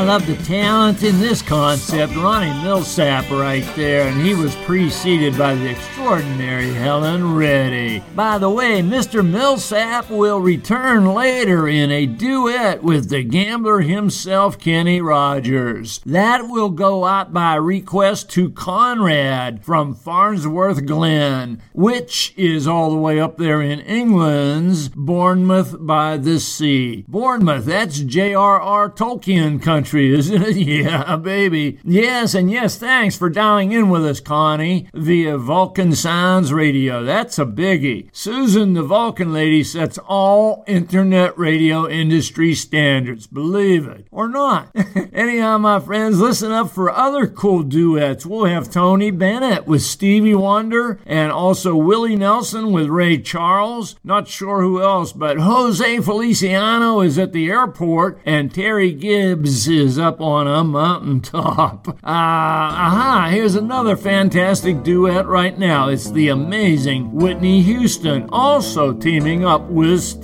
I love the talent in this concept. Ronnie Milsap right there, and he was preceded by the extraordinary Helen Reddy. By the way, Mr. Milsap will return later in a duet with the gambler himself, Kenny Rogers. That will go out by request to Conrad from Farnsworth Glen, which is all the way up there in England's Bournemouth by the Sea. Bournemouth, that's J.R.R. Tolkien country, isn't it? Yeah, baby. Yes, and yes, thanks for dialing in with us, Connie, via Vulcan Sounds Radio. That's a biggie. Susan, the Vulcan lady, sets all internet radio industry standards. Believe it or not. Anyhow, my friends, listen up for other cool duets. We'll have Tony Bennett with Stevie Wonder, and also Willie Nelson with Ray Charles. Not sure who else, but Jose Feliciano is at the airport, and Terry Gibbs is up on a mountaintop. Here's another fantastic duet right now. It's the amazing Whitney Houston, also teaming up with